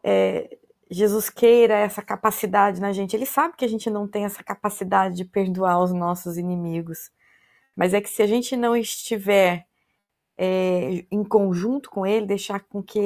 Jesus queira essa capacidade na gente. Ele sabe que a gente não tem essa capacidade de perdoar os nossos inimigos. Mas é que se a gente não estiver em conjunto com ele, deixar com que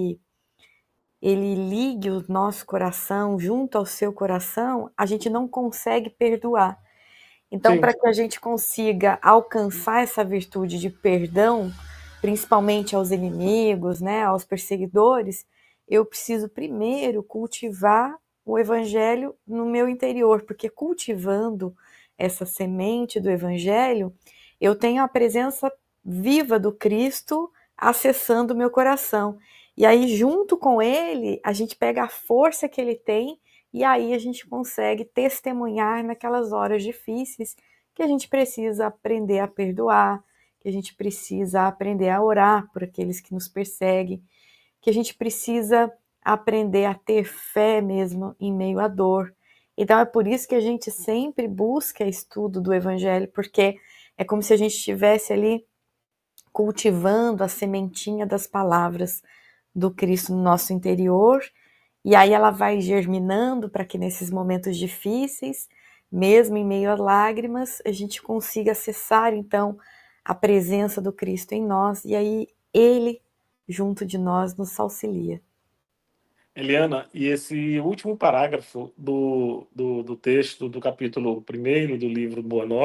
ele ligue o nosso coração junto ao seu coração, a gente não consegue perdoar. Então, Sim. para que a gente consiga alcançar essa virtude de perdão, principalmente aos inimigos, né, aos perseguidores, eu preciso primeiro cultivar o evangelho no meu interior, porque cultivando essa semente do evangelho, eu tenho a presença viva do Cristo acessando o meu coração. E aí, junto com ele, a gente pega a força que ele tem e aí a gente consegue testemunhar naquelas horas difíceis que a gente precisa aprender a perdoar, que a gente precisa aprender a orar por aqueles que nos perseguem, que a gente precisa aprender a ter fé mesmo em meio à dor. Então é por isso que a gente sempre busca estudo do Evangelho, porque é como se a gente estivesse ali cultivando a sementinha das palavras do Cristo no nosso interior, e aí ela vai germinando para que nesses momentos difíceis, mesmo em meio a lágrimas, a gente consiga acessar então a presença do Cristo em nós, e aí ele junto de nós nos auxilia. Eliana, e esse último parágrafo do texto do capítulo primeiro do livro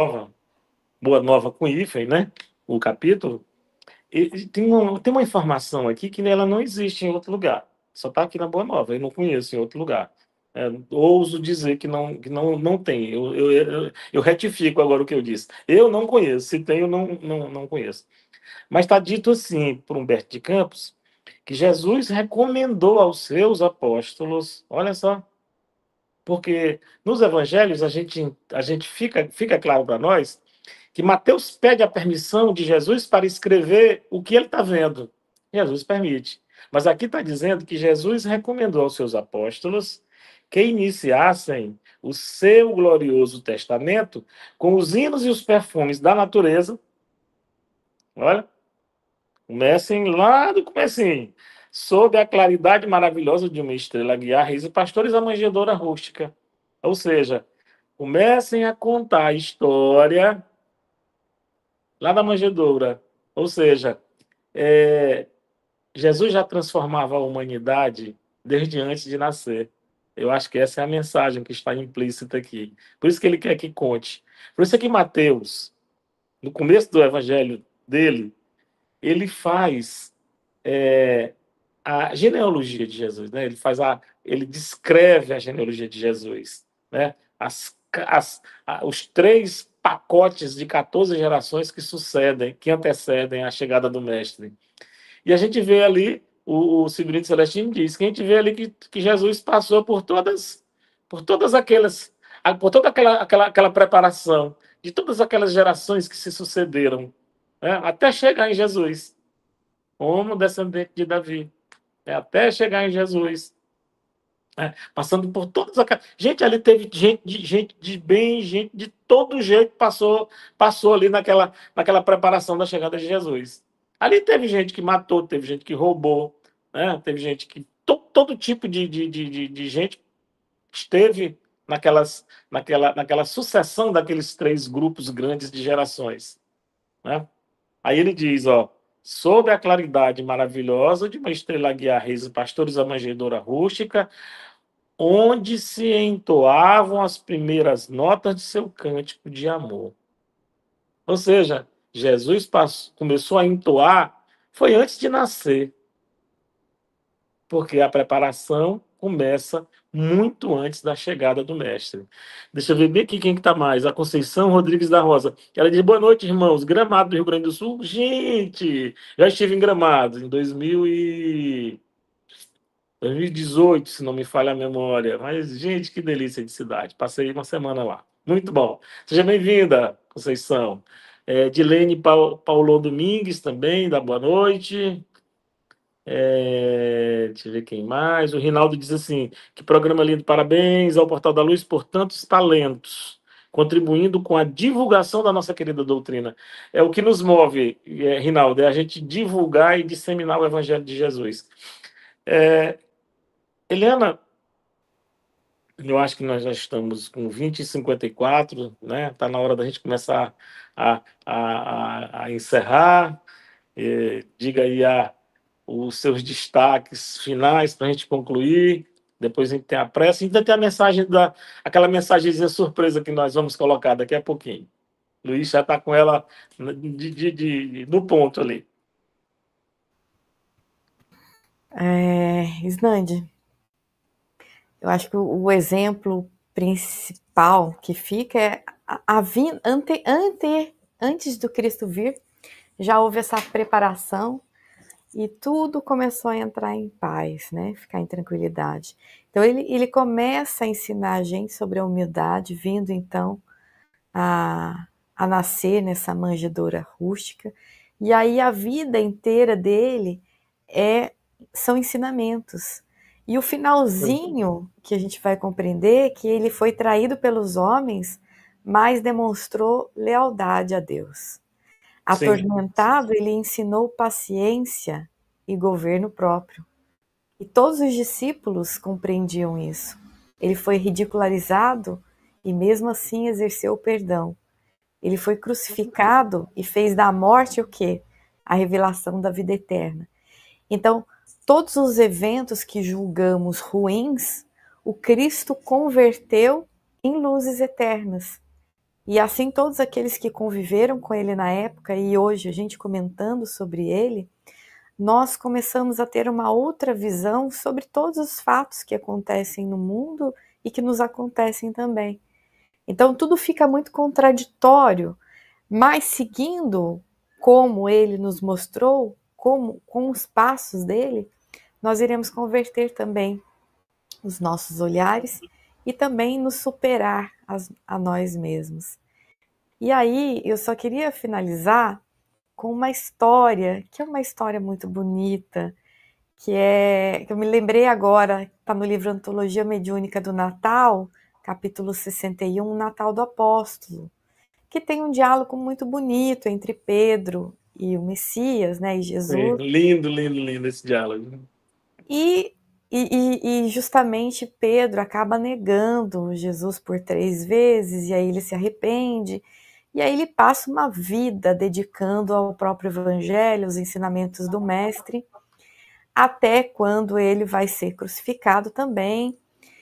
Boa Nova com hífen, né? O capítulo, e tem uma informação aqui que ela não existe em outro lugar. Só está aqui na Boa Nova, eu não conheço em outro lugar. Ouso dizer que não tem. Eu retifico agora o que eu disse. Eu não conheço. Se tem, eu não conheço. Mas está dito assim, por Humberto de Campos, que Jesus recomendou aos seus apóstolos, olha só, porque nos evangelhos a gente fica claro para nós que Mateus pede a permissão de Jesus para escrever o que ele está vendo. Jesus permite. Mas aqui está dizendo que Jesus recomendou aos seus apóstolos que iniciassem o seu glorioso testamento com os hinos e os perfumes da natureza. Olha, comecem lá do comecinho. Sob a claridade maravilhosa de uma estrela guiar reis e pastores a manjedoura rústica. Ou seja, comecem a contar a história lá da manjedoura. Ou seja, é, Jesus já transformava a humanidade desde antes de nascer. Eu acho que essa é a mensagem que está implícita aqui. Por isso que ele quer que conte. Por isso é que Mateus, no começo do evangelho dele, ele faz a genealogia de Jesus, né? Ele descreve a genealogia de Jesus, né? Os três pacotes de 14 gerações que antecedem a chegada do mestre. E a gente vê ali, o Severino Celestino diz, que a gente vê ali que Jesus passou por todas aquelas, por toda aquela preparação de todas aquelas gerações que se sucederam, né? Até chegar em Jesus, como descendente de Davi, né? Até chegar em Jesus, né? Passando por todas aquelas. Gente, ali teve gente de bem, gente de todo jeito passou ali naquela preparação da chegada de Jesus. Ali teve gente que matou, teve gente que roubou, né? Teve gente que. Todo tipo de gente esteve naquela sucessão daqueles três grupos grandes de gerações, né? Aí ele diz, ó, sob a claridade maravilhosa de uma estrela guiar reis e pastores a manjedoura rústica, onde se entoavam as primeiras notas de seu cântico de amor. Ou seja, Jesus começou a entoar, foi antes de nascer, porque a preparação começa muito antes da chegada do mestre. Deixa eu ver bem aqui quem que tá mais. A Conceição Rodrigues da Rosa. Ela diz, boa noite, irmãos. Gramado do Rio Grande do Sul. Gente, já estive em Gramado em 2018, se não me falha a memória. Mas, gente, que delícia de cidade. Passei uma semana lá. Muito bom. Seja bem-vinda, Conceição. Dilene Paulo Domingues também, da boa noite. Deixa eu ver quem mais. O Rinaldo diz assim: que programa lindo, parabéns ao Portal da Luz por tantos talentos, contribuindo com a divulgação da nossa querida doutrina. É o que nos move, Rinaldo, é a gente divulgar e disseminar o Evangelho de Jesus. É, Eliana, eu acho que nós já estamos com 20h54, né? Está na hora da gente começar a encerrar. Diga aí os seus destaques finais para a gente concluir. Depois a gente tem a pressa. Ainda tem a mensagem aquela mensagenzinha surpresa que nós vamos colocar daqui a pouquinho. Luiz já está com ela no ponto ali. Isnande, eu acho que o exemplo principal que fica é antes do Cristo vir, já houve essa preparação e tudo começou a entrar em paz, né? Ficar em tranquilidade. Então ele começa a ensinar a gente sobre a humildade, vindo então a nascer nessa manjedoura rústica. E aí a vida inteira dele são ensinamentos. E o finalzinho que a gente vai compreender que ele foi traído pelos homens, mas demonstrou lealdade a Deus. Atormentado, ele ensinou paciência e governo próprio. E todos os discípulos compreendiam isso. Ele foi ridicularizado e mesmo assim exerceu o perdão. Ele foi crucificado e fez da morte o quê? A revelação da vida eterna. Então, todos os eventos que julgamos ruins, o Cristo converteu em luzes eternas. E assim todos aqueles que conviveram com ele na época e hoje a gente comentando sobre ele, nós começamos a ter uma outra visão sobre todos os fatos que acontecem no mundo e que nos acontecem também. Então tudo fica muito contraditório, mas seguindo como ele nos mostrou, com os passos dele, nós iremos converter também os nossos olhares e também nos superar a nós mesmos. E aí eu só queria finalizar com uma história, que é uma história muito bonita, que eu me lembrei agora, está no livro Antologia Mediúnica do Natal, capítulo 61, Natal do Apóstolo, que tem um diálogo muito bonito entre Pedro e o Messias, né, e Jesus. Lindo, lindo, lindo esse diálogo. E justamente Pedro acaba negando Jesus por 3 vezes, e aí ele se arrepende, e aí ele passa uma vida dedicando ao próprio evangelho, os ensinamentos do mestre, até quando ele vai ser crucificado também,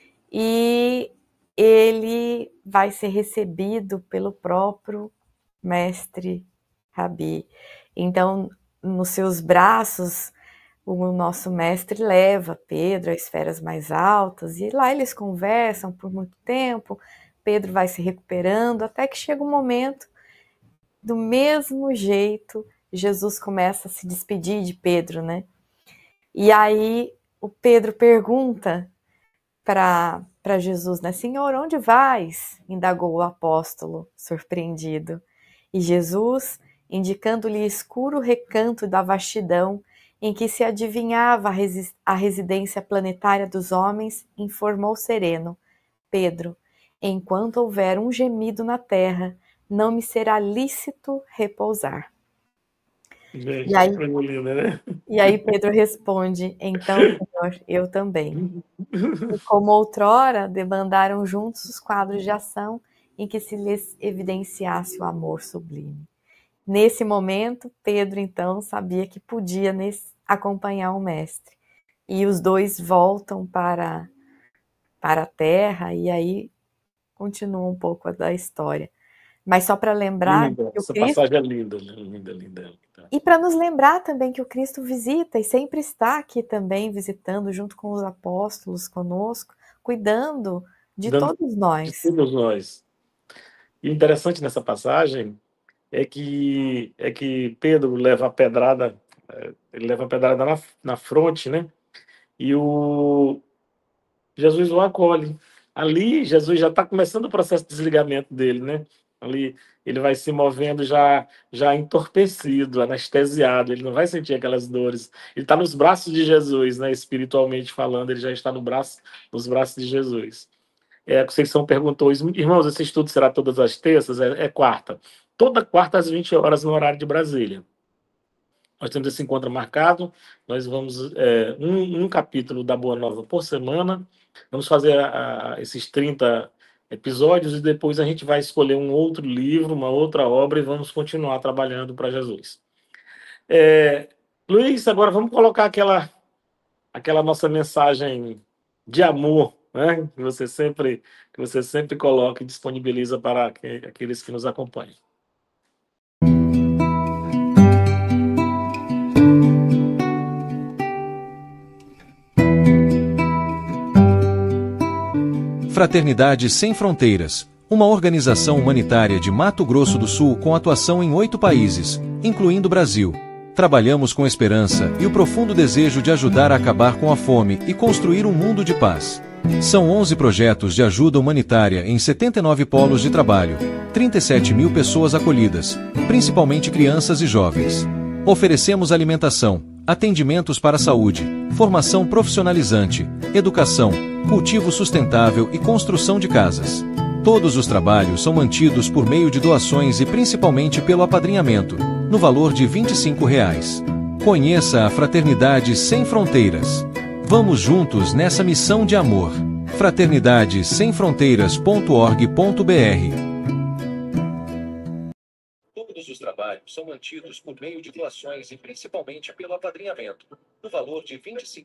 e ele vai ser recebido pelo próprio mestre Rabi. Então, nos seus braços, o nosso mestre leva Pedro a esferas mais altas, e lá eles conversam por muito tempo, Pedro vai se recuperando, até que chega um momento, do mesmo jeito, Jesus começa a se despedir de Pedro, né? E aí o Pedro pergunta para Jesus, né? Senhor, onde vais? Indagou o apóstolo, surpreendido. E Jesus, indicando-lhe escuro recanto da vastidão, em que se adivinhava a residência planetária dos homens, informou sereno: Pedro, enquanto houver um gemido na terra, não me será lícito repousar. Gente, que coisa linda, né? E aí Pedro responde: então, Senhor, eu também. E como outrora, debandaram juntos os quadros de ação em que se lhes evidenciasse o amor sublime. Nesse momento, Pedro então sabia que podia acompanhar o mestre. E os dois voltam para a terra e aí continua um pouco da história. Mas só para lembrar Linda, que o essa Cristo... passagem é linda, linda, linda. E para nos lembrar também que o Cristo visita e sempre está aqui também visitando junto com os apóstolos conosco, cuidando de todos De nós. todos nós. E o interessante nessa passagem é que Pedro leva a pedrada, ele leva a pedrada na fronte, né? E Jesus o acolhe. Ali, Jesus já está começando o processo de desligamento dele, né? Ali, ele vai se movendo já entorpecido, anestesiado, ele não vai sentir aquelas dores. Ele está nos braços de Jesus, né? Espiritualmente falando, ele já está nos braços de Jesus. A Conceição perguntou, irmãos, esse estudo será todas as terças? É quarta. Toda quarta às 20 horas no horário de Brasília. Nós temos esse encontro marcado, nós vamos um capítulo da Boa Nova por semana, vamos fazer esses 30 episódios e depois a gente vai escolher um outro livro, uma outra obra e vamos continuar trabalhando para Jesus. Luiz, agora vamos colocar aquela nossa mensagem de amor, né? Que você sempre coloca e disponibiliza para aqueles que nos acompanham. Fraternidade Sem Fronteiras, uma organização humanitária de Mato Grosso do Sul com atuação em 8 países, incluindo o Brasil. Trabalhamos com esperança e o profundo desejo de ajudar a acabar com a fome e construir um mundo de paz. São 11 projetos de ajuda humanitária em 79 polos de trabalho, 37 mil pessoas acolhidas, principalmente crianças e jovens. Oferecemos alimentação, atendimentos para a saúde, formação profissionalizante, educação, cultivo sustentável e construção de casas. Todos os trabalhos são mantidos por meio de doações e principalmente pelo apadrinhamento, no valor de R$ 25. Conheça a Fraternidade Sem Fronteiras. Vamos juntos nessa missão de amor. fraternidadesemfronteiras.org.br. Todos os trabalhos são mantidos por meio de doações e principalmente pelo apadrinhamento, no valor de R$ 25.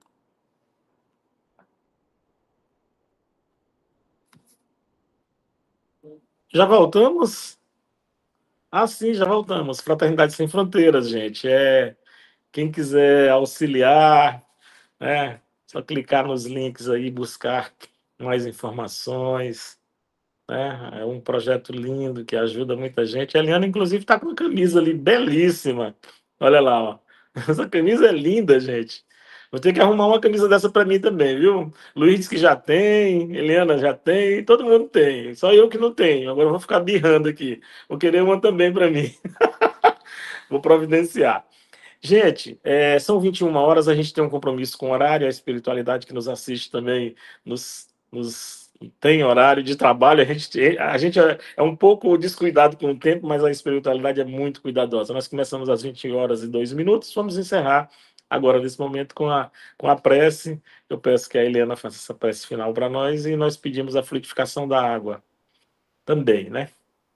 Já voltamos? Sim, já voltamos. Fraternidade Sem Fronteiras, gente. Quem quiser auxiliar, só clicar nos links aí, buscar mais informações. É um projeto lindo que ajuda muita gente. A Eliana, inclusive, está com uma camisa ali belíssima. Olha lá, ó. Essa camisa é linda, gente. Vou ter que arrumar uma camisa dessa para mim também, viu? Luiz disse que já tem, Eliana já tem, todo mundo tem. Só eu que não tenho. Agora eu vou ficar birrando aqui. Vou querer uma também para mim. Vou providenciar. Gente, são 21 horas, a gente tem um compromisso com o horário, a espiritualidade que nos assiste também tem horário de trabalho, a gente é um pouco descuidado com o tempo, mas a espiritualidade é muito cuidadosa. Nós começamos às 20 horas e 2 minutos, vamos encerrar agora nesse momento com a prece. Eu peço que a Helena faça essa prece final para nós e nós pedimos a frutificação da água também, né?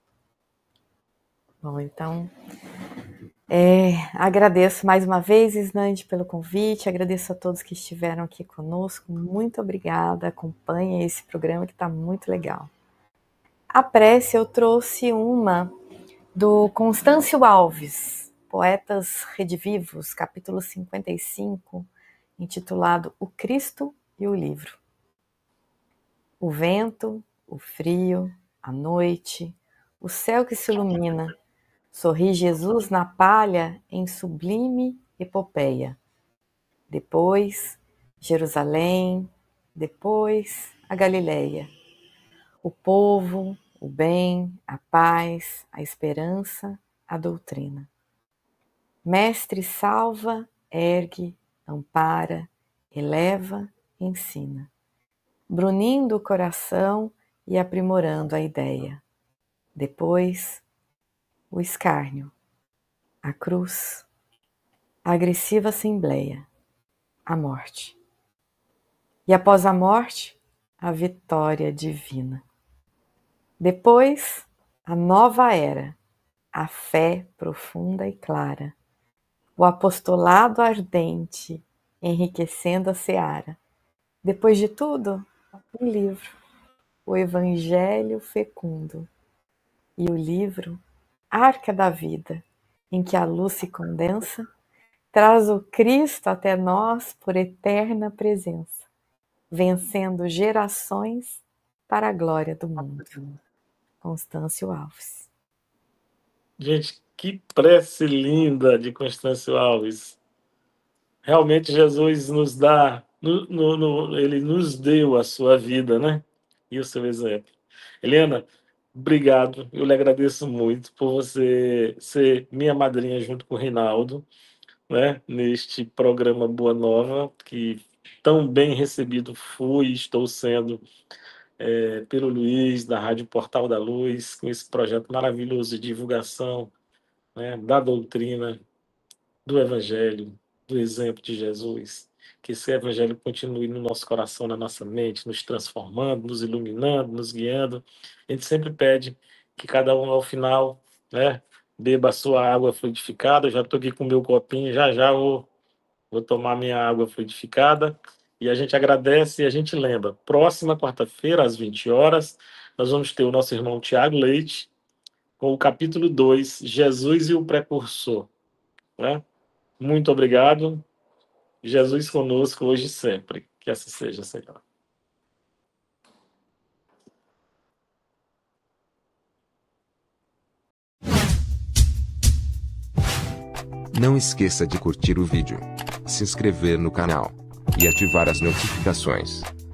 Bom, então, agradeço mais uma vez, Isnande, pelo convite, agradeço a todos que estiveram aqui conosco, muito obrigada, acompanhem esse programa que está muito legal. A prece eu trouxe uma do Constâncio Alves, Poetas Redivivos, capítulo 55, intitulado O Cristo e o Livro. O vento, o frio, a noite, o céu que se ilumina, sorri Jesus na palha em sublime epopeia. Depois, Jerusalém, depois a Galileia. O povo, o bem, a paz, a esperança, a doutrina. Mestre salva, ergue, ampara, eleva, ensina, brunindo o coração e aprimorando a ideia. Depois, o escárnio, a cruz, a agressiva assembleia, a morte. E após a morte, a vitória divina. Depois, a nova era, a fé profunda e clara, o apostolado ardente, enriquecendo a seara. Depois de tudo, um livro, o Evangelho fecundo. E o livro, Arca da Vida, em que a luz se condensa, traz o Cristo até nós por eterna presença, vencendo gerações para a glória do mundo. Constâncio Alves. Gente, que prece linda de Constâncio Alves. Realmente Jesus nos dá, ele nos deu a sua vida, né? E o seu exemplo. Helena, obrigado. Eu lhe agradeço muito por você ser minha madrinha junto com o Rinaldo, né? Neste programa Boa Nova, que tão bem recebido fui e estou sendo pelo Luiz, da Rádio Portal da Luz, com esse projeto maravilhoso de divulgação, né, da doutrina do Evangelho, do exemplo de Jesus. Que esse Evangelho continue no nosso coração, na nossa mente, nos transformando, nos iluminando, nos guiando. A gente sempre pede que cada um, ao final, né, beba a sua água fluidificada. Eu já estou aqui com o meu copinho, já já vou tomar minha água fluidificada. E a gente agradece e a gente lembra. Próxima quarta-feira, às 20 horas, nós vamos ter o nosso irmão Tiago Leite, com o capítulo 2, Jesus e o Precursor. Né? Muito obrigado. Jesus conosco hoje e sempre. Que assim seja, Senhor. Não esqueça de curtir o vídeo, se inscrever no canal e ativar as notificações.